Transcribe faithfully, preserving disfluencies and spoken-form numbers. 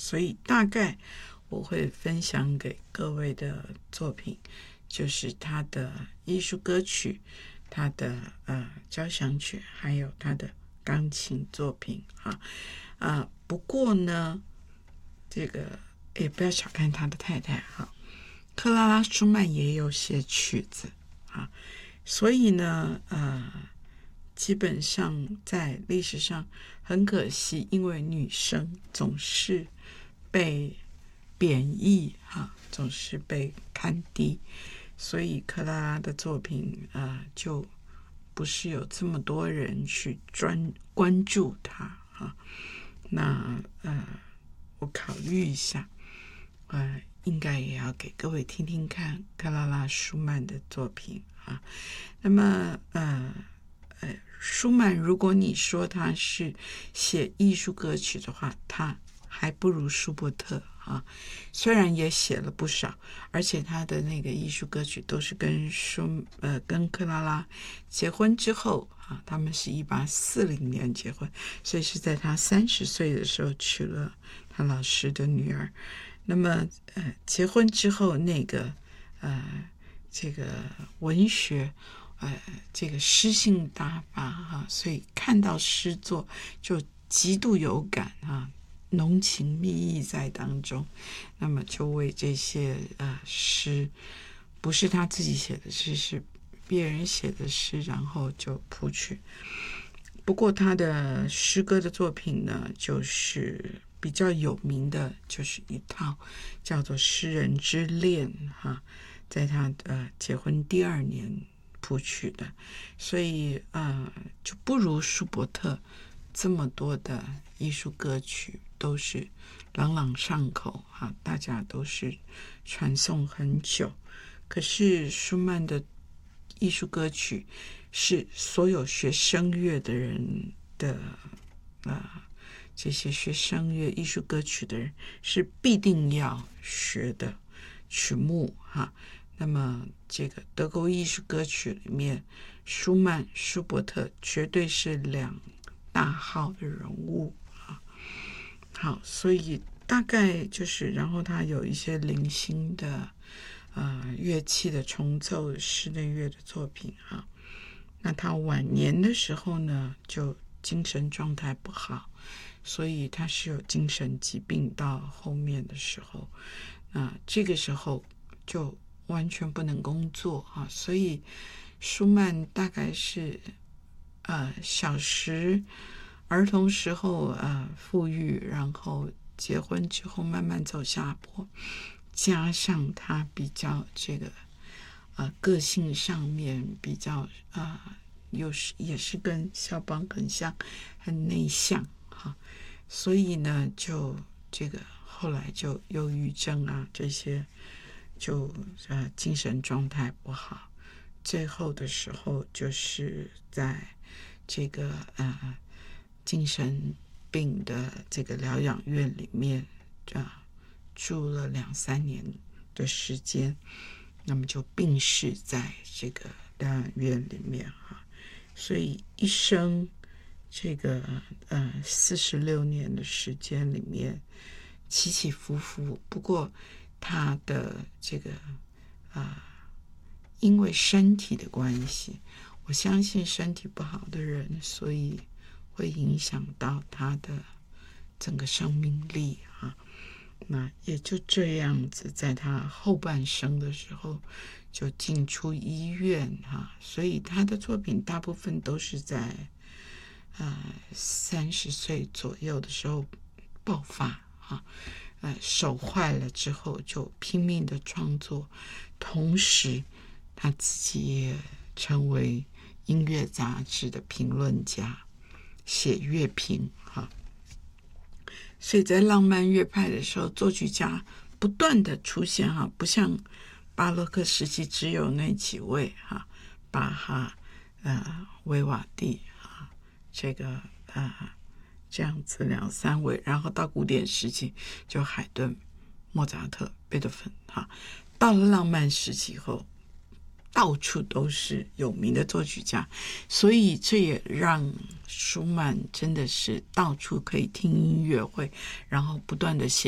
所以大概我会分享给各位的作品，就是他的艺术歌曲，他的呃交响曲，还有他的钢琴作品啊啊、呃。不过呢，这个也不要小看他的太太哈，克拉拉舒曼也有写曲子啊，所以呢，呃，基本上在历史上很可惜，因为女生总是被贬义哈，总是被看低，所以克拉拉的作品呃就不是有这么多人去专关注她哈。那呃，我考虑一下，呃，应该也要给各位听听看克拉拉舒曼的作品啊。那么呃呃，舒曼如果你说他是写艺术歌曲的话，他还不如舒伯特啊。虽然也写了不少，而且他的那个艺术歌曲都是跟舒呃跟克拉拉结婚之后啊，他们是一八四零年结婚，所以是在他三十岁的时候娶了他老师的女儿。那么呃，结婚之后那个呃这个文学呃这个诗性大发哈、啊，所以看到诗作就极度有感啊，浓情蜜意在当中。那么就为这些呃诗，不是他自己写的诗，是别人写的诗，然后就谱曲。不过他的诗歌的作品呢，就是比较有名的就是一套叫做《诗人之恋》哈，在他呃结婚第二年谱曲的，所以呃就不如舒伯特这么多的艺术歌曲都是朗朗上口哈，大家都是传颂很久。可是舒曼的艺术歌曲是所有学声乐的人的呃，这些学声乐艺术歌曲的人是必定要学的曲目哈。那么这个德国艺术歌曲里面，舒曼、舒伯特绝对是两大号的人物啊。好，所以大概就是，然后他有一些零星的呃乐器的重奏、室内乐的作品哈。那他晚年的时候呢，就精神状态不好，所以他是有精神疾病，到后面的时候，那这个时候就完全不能工作啊。所以舒曼大概是呃小时儿童时候呃富裕，然后结婚之后慢慢走下坡，加上他比较这个呃个性上面比较呃有时也是跟肖邦很像，很内向哈，所以呢就这个后来就忧郁症啊这些，就呃精神状态不好，最后的时候就是在这个呃精神病的这个疗养院里面啊住了两三年的时间，那么就病逝在这个疗养院里面哈。所以一生这个呃四十六年的时间里面起起伏伏，不过他的这个呃因为身体的关系，我相信身体不好的人，所以会影响到他的整个生命力啊。那也就这样子，在他后半生的时候就进出医院哈，所以他的作品大部分都是在呃三十岁左右的时候爆发哈，呃手坏了之后就拼命的创作，同时他自己也成为音乐杂志的评论家，写乐评哈。所以在浪漫乐派的时候，作曲家不断的出现哈，不像巴洛克时期只有那几位哈，巴哈、呃维瓦第哈，这个呃这样子两三位，然后到古典时期就海顿、莫扎特、贝多芬哈，到了浪漫时期后，到处都是有名的作曲家，所以这也让舒曼真的是到处可以听音乐会，然后不断的写